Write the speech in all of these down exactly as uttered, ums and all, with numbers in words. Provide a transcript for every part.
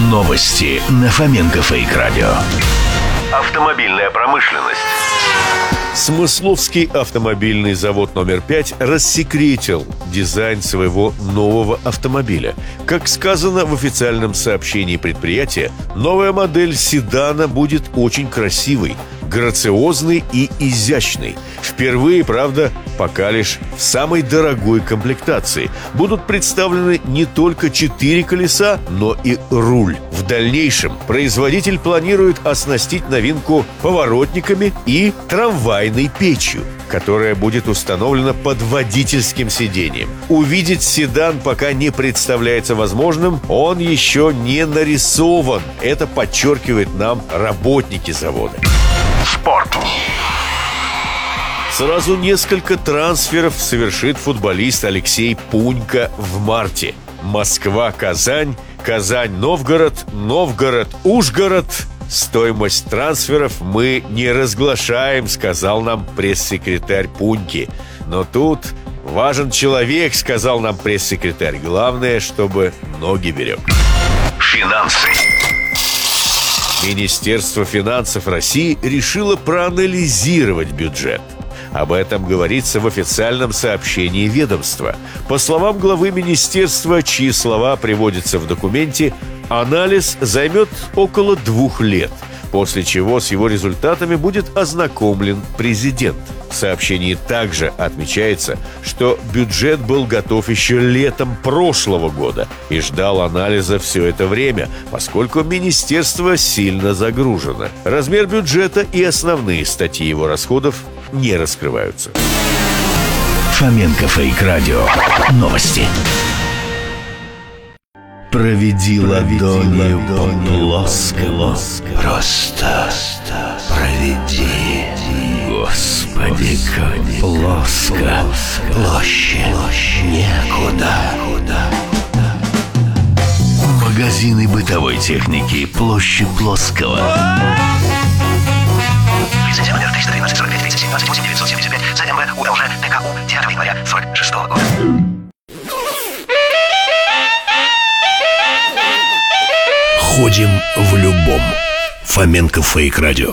Новости на Фоменко Фейк Радио. Автомобильная промышленность. Смысловский автомобильный завод номер пять рассекретил дизайн своего нового автомобиля. Как сказано в официальном сообщении предприятия, новая модель седана будет очень красивой, грациозной и изящной. Впервые, правда, пока лишь в самой дорогой комплектации. Будут представлены не только четыре колеса, но и руль. В дальнейшем производитель планирует оснастить новинку поворотниками и трамвайной печью, которая будет установлена под водительским сиденьем. Увидеть седан пока не представляется возможным, он еще не нарисован. Это подчеркивают нам работники завода. Спорт. Сразу несколько трансферов совершит футболист Алексей Пунько в марте. Москва-Казань, Казань-Новгород, Новгород-Ужгород. Стоимость трансферов мы не разглашаем, сказал нам пресс-секретарь Пуньки. Но тут важен человек, сказал нам пресс-секретарь. Главное, чтобы ноги берег. Финансы. Министерство финансов России решило проанализировать бюджет. Об этом говорится в официальном сообщении ведомства. По словам главы министерства, чьи слова приводятся в документе, анализ займет около двух лет, после чего с его результатами будет ознакомлен президент. В сообщении также отмечается, что бюджет был готов еще летом прошлого года и ждал анализа все это время, поскольку министерство сильно загружено. Размер бюджета и основные статьи его расходов не раскрываются. Фоменко Фейк Радио. Новости. Проведи ладонью по плоскому. Просто проведи. Господи, как плоско. Площадь некуда. Магазины бытовой техники. Площадь Плоского. Лицензия номер триста тринадцать сорок пять тридцать семь двадцать восемь девятьсот семьдесят пять за МВ УЛЖ ТКУ девятого января сорок шестого года. Ходим в любом. Фоменко Фейк Радио.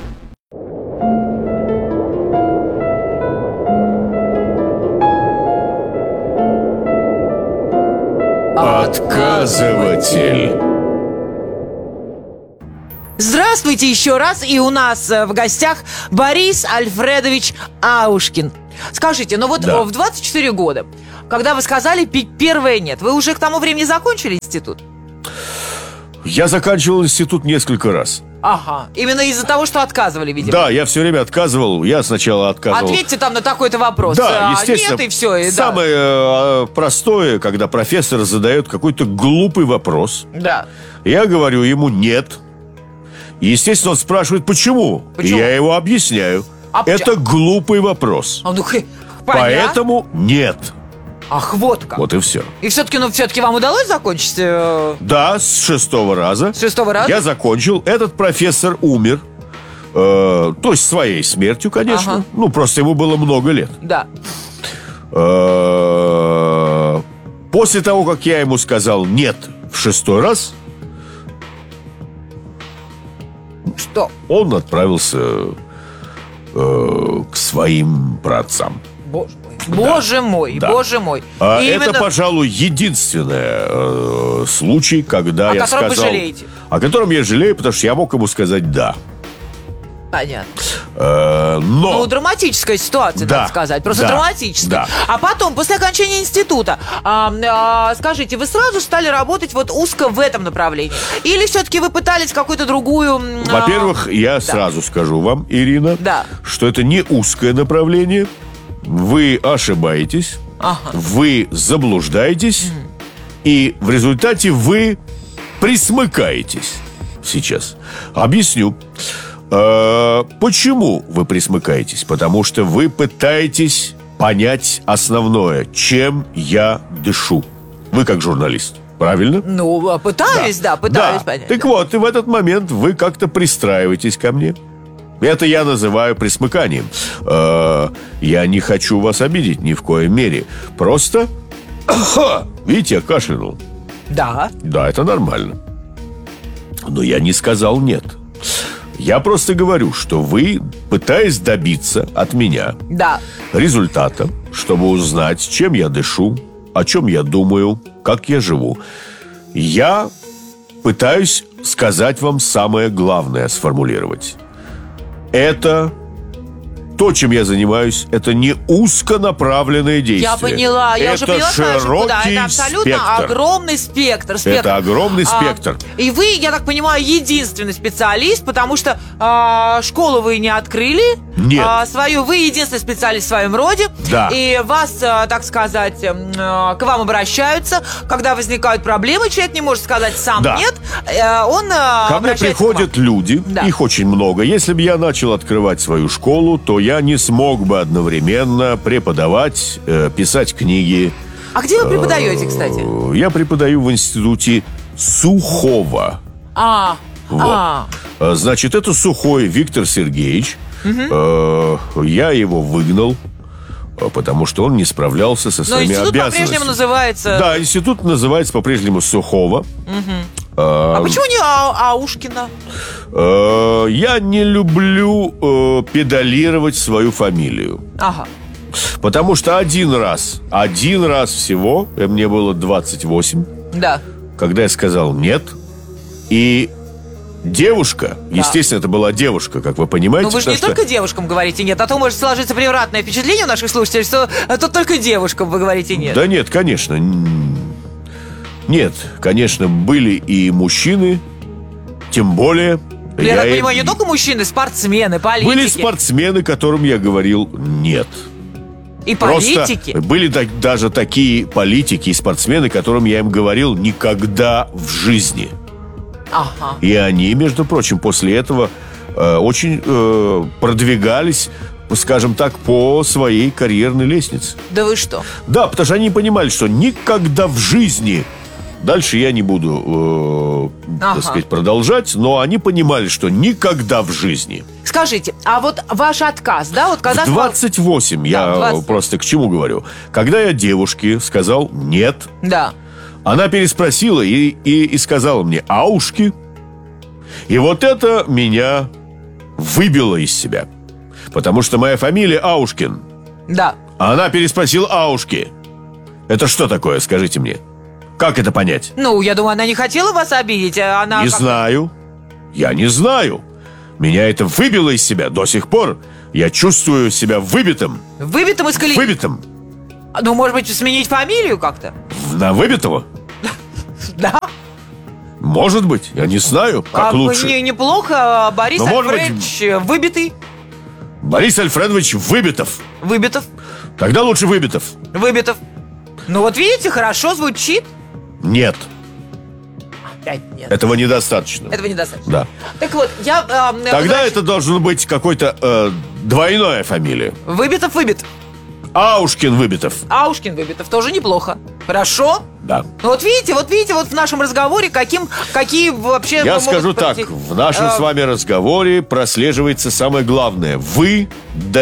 Отказыватель. Здравствуйте еще раз, и у нас в гостях Борис Альфредович Аушкин. Скажите, ну вот Да. в двадцать четыре года, когда вы сказали пить первое нет, вы уже к тому времени закончили институт? Я заканчивал институт несколько раз. Ага, именно из-за того, что отказывали, видимо. Да, я все время отказывал. Я сначала отказывал. Ответьте там на такой-то вопрос. Да, А, естественно. Нет, и все. И да. Самое э, простое, когда профессор задает какой-то глупый вопрос. Да. Я говорю ему «нет». Естественно, он спрашивает «почему?». Почему? И я его объясняю. А Это почему? глупый вопрос. А, ну, хе, понятно. Поэтому «нет». Ах, вот как. Вот и все. И все-таки, ну, все-таки вам удалось закончить э, Да, с шестого раза. с шестого раза? Я закончил. Этот профессор умер. Э, то есть своей смертью, конечно. Ага. Ну, просто ему было много лет. Да. Э, После того, как я ему сказал «нет» в шестой раз, Что? он отправился э, к своим праотцам. Боже мой. Боже мой, да. боже мой. А И это, именно- пожалуй, единственный э, случай, когда О я котором вы сказал... жалеете? О котором я жалею, потому что я мог ему сказать «да». Понятно. Э, но... Ну, драматическая ситуация, Да, надо сказать. Просто да, драматическая. да. А потом, после окончания института, а, а, скажите, вы сразу стали работать вот узко в этом направлении? Или все-таки вы пытались какую-то другую... м, а, Во-первых, я сразу скажу вам, Ирина, Да. что это не узкое направление. Вы ошибаетесь, Ага. вы заблуждаетесь, и в результате вы присмыкаетесь сейчас. Объясню. Э, Почему вы присмыкаетесь? Потому что вы пытаетесь понять основное, чем я дышу. Вы как журналист. Правильно? Ну, а пытаюсь, да, пытаюсь Да. понять. Так да. вот, и в этот момент вы как-то пристраиваетесь ко мне. Это я называю присмыканием. Э, Я не хочу вас обидеть ни в коей мере. Просто, видите, я кашлянул. Да. Да, это нормально. Но я не сказал «нет». Я просто говорю, что вы, пытаясь добиться от меня Да. результата, чтобы узнать, чем я дышу, о чем я думаю, как я живу, я пытаюсь сказать вам самое главное, сформулировать. Это то, чем я занимаюсь, это не узконаправленное действие. Я поняла, я это уже поняла, Саша, куда. широкий Это абсолютно спектр. огромный спектр, спектр. Это огромный А, спектр. и вы, я так понимаю, единственный специалист, потому что а, школу вы не открыли. Нет. А, свою, вы единственный специалист в своем роде. Да. И вас, а, так сказать, м, а, к вам обращаются, когда возникают проблемы, человек не может сказать сам Да. нет. а, Он а, Ко мне обращается приходят к вам. люди, Да. их очень много. Если бы я начал открывать свою школу, то я не смог бы одновременно преподавать, э, писать книги. А где вы преподаете, кстати? Э, Я преподаю в институте Сухого. А, Вот. а. Э, Значит, это Сухой Виктор Сергеевич. Э, Я его выгнал, э, потому что он не справлялся со Но своими институт обязанностями. по-прежнему называется... Да, институт называется по-прежнему Сухого. А почему не А- Аушкина? Э, Я не люблю э, педалировать свою фамилию. Ага. Потому что один раз, один раз всего, э, мне было двадцать восемь, Да. когда я сказал «нет», и девушка, естественно, это была девушка, как вы понимаете. Ну вы же не потому что- только девушкам говорите нет, а то может сложиться превратное впечатление у наших слушателей, что тут только девушкам вы говорите нет. Да нет, конечно. н- Нет, конечно, были и мужчины, тем более... Я, так и- понимаю, не только мужчины, спортсмены, политики. Были спортсмены, которым я говорил «нет». И Просто политики. были так- даже такие политики и спортсмены, которым я им говорил «никогда в жизни». Ага. И они, между прочим, после этого э, очень э, продвигались, скажем так, по своей карьерной лестнице. Да вы что? Да, потому что они понимали, что никогда в жизни... Дальше я не буду, э, Ага. так сказать, продолжать, но они понимали, что никогда в жизни. Скажите, а вот ваш отказ, да, вот когда... В двадцать восемь, Да, я в двадцать. просто к чему говорю. Когда я девушке сказал «нет», Да. она переспросила и, и, и сказала мне «аушки». И вот это меня выбило из себя. Потому что моя фамилия Аушкин. Да. А она переспросила «аушки». Это что такое, скажите мне? Как это понять? Ну, я думаю, она не хотела вас обидеть, а она... Не как- знаю. Я не знаю. Меня это выбило из себя до сих пор. Я чувствую себя выбитым. Выбитым из колеи. Выбитым. Ну, может быть, сменить фамилию как-то? На выбитого? Да. Может быть. Я не знаю, как а лучше. Не, неплохо, а Борис Ну, может быть, Альфредович э, выбитый. Борис Альфредович Выбитов. Выбитов. Тогда лучше Выбитов. Выбитов. Ну, вот видите, хорошо звучит. Нет. Опять нет. Этого недостаточно. Этого недостаточно. Да. Так вот, я... э, Тогда возвращ- это должно быть какой-то э, двойная фамилия. Выбитов, выбит. Аушкин Выбитов. Аушкин Выбитов тоже неплохо. Хорошо? Да. Ну вот видите, вот видите, вот в нашем разговоре каким, какие вообще... Я могут скажу пройти- так, в нашем Э, с вами разговоре прослеживается самое главное. Вы